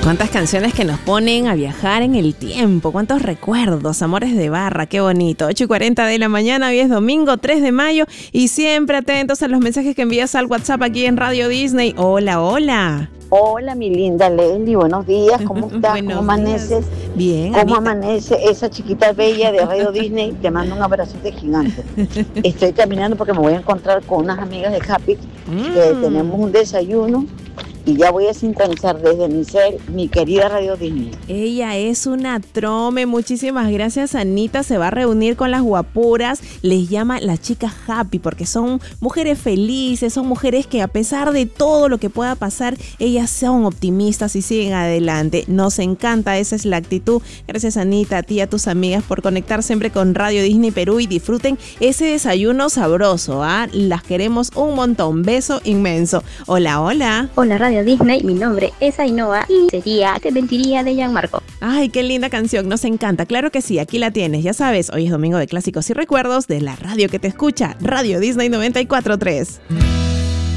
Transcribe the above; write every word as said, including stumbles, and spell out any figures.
Cuántas canciones que nos ponen a viajar en el tiempo, cuántos recuerdos, amores de barra, qué bonito. ocho y cuarenta de la mañana, hoy es domingo tres de mayo y siempre atentos a los mensajes que envías al WhatsApp aquí en Radio Disney. Hola, hola. Hola, mi linda Leslie, buenos días, ¿cómo estás? ¿Cómo amaneces? Bien, ¿Cómo Anita? amanece esa chiquita bella de Radio Disney? Te mando un abrazote gigante. Estoy caminando porque me voy a encontrar con unas amigas de Happy, Mm. que tenemos un desayuno y ya voy a sintonizar desde mi ser mi querida Radio Disney. Ella es una trome, muchísimas gracias, Anita. Se va a reunir con las guapuras, les llama las chicas happy porque son mujeres felices, son mujeres que a pesar de todo lo que pueda pasar, ellas son optimistas y siguen adelante. Nos encanta, esa es la actitud. Gracias, Anita, a ti y a tus amigas por conectar siempre con Radio Disney Perú y disfruten ese desayuno sabroso, ¿ah? Las queremos un montón, beso inmenso. Hola, hola. Hola Radio Disney, mi nombre es Ainhoa y sería Te mentiría de Gianmarco. Ay, qué linda canción, nos encanta. Claro que sí, aquí la tienes, ya sabes, hoy es domingo de clásicos y recuerdos de la radio que te escucha, Radio Disney noventa y cuatro punto tres.